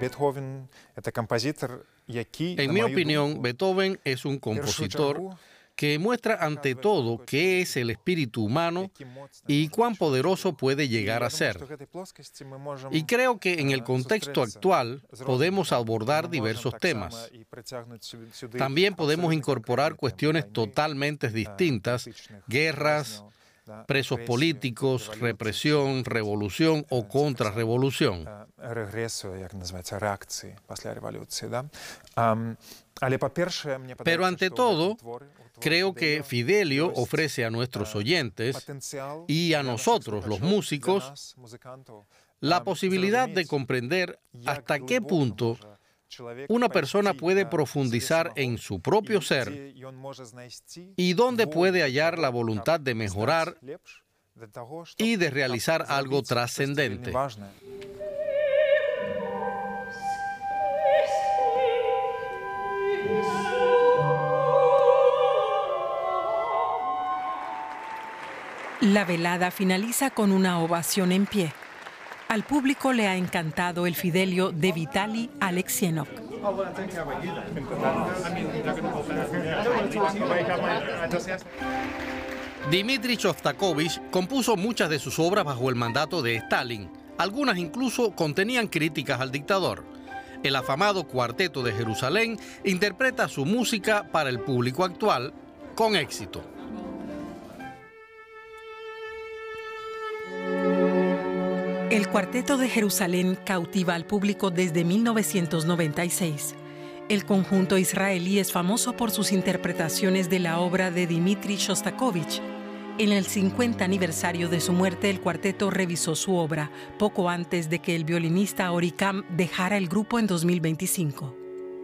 En mi opinión, Beethoven es un compositor que muestra ante todo qué es el espíritu humano y cuán poderoso puede llegar a ser. Y creo que en el contexto actual podemos abordar diversos temas. También podemos incorporar cuestiones totalmente distintas, guerras, presos políticos, represión, revolución o contrarrevolución. Pero ante todo, creo que Fidelio ofrece a nuestros oyentes y a nosotros, los músicos, la posibilidad de comprender hasta qué punto una persona puede profundizar en su propio ser y dónde puede hallar la voluntad de mejorar y de realizar algo trascendente. La velada finaliza con una ovación en pie. Al público le ha encantado el Fidelio de Vitaly Aleksiejczuk. Dmitri Shostakovich compuso muchas de sus obras bajo el mandato de Stalin. Algunas incluso contenían críticas al dictador. El afamado Cuarteto de Jerusalén interpreta su música para el público actual con éxito. El Cuarteto de Jerusalén cautiva al público desde 1996. El conjunto israelí es famoso por sus interpretaciones de la obra de Dmitri Shostakovich. En el 50 aniversario de su muerte, el cuarteto revisó su obra, poco antes de que el violinista Ori Kam dejara el grupo en 2025.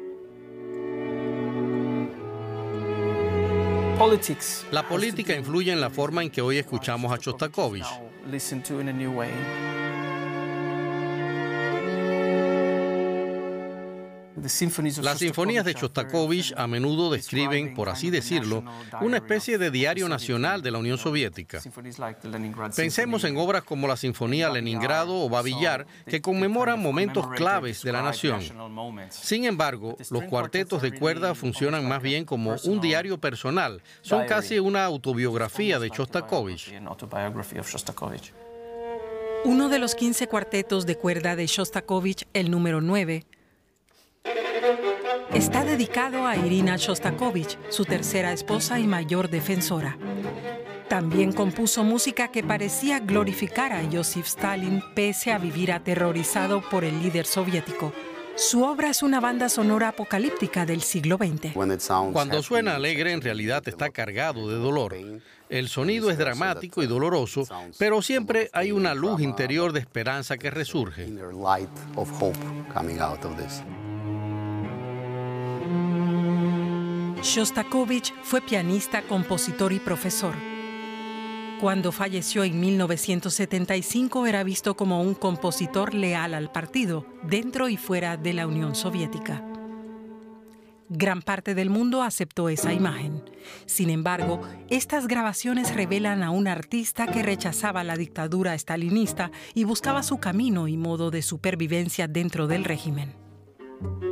La política influye en la forma en que hoy escuchamos a Shostakovich. Las sinfonías de Shostakovich a menudo describen, por así decirlo, una especie de diario nacional de la Unión Soviética. Pensemos en obras como la Sinfonía Leningrado o Babi Yar, que conmemoran momentos claves de la nación. Sin embargo, los cuartetos de cuerda funcionan más bien como un diario personal. Son casi una autobiografía de Shostakovich. Uno de los 15 cuartetos de cuerda de Shostakovich, el número 9, está dedicado a Irina Shostakovich, su tercera esposa y mayor defensora. También compuso música que parecía glorificar a Joseph Stalin pese a vivir aterrorizado por el líder soviético. Su obra es una banda sonora apocalíptica del siglo XX. Cuando suena alegre, en realidad está cargado de dolor. El sonido es dramático y doloroso, pero siempre hay una luz interior de esperanza que resurge. Shostakovich fue pianista, compositor y profesor. Cuando falleció en 1975 era visto como un compositor leal al partido, dentro y fuera de la Unión Soviética. Gran parte del mundo aceptó esa imagen. Sin embargo, estas grabaciones revelan a un artista que rechazaba la dictadura estalinista y buscaba su camino y modo de supervivencia dentro del régimen.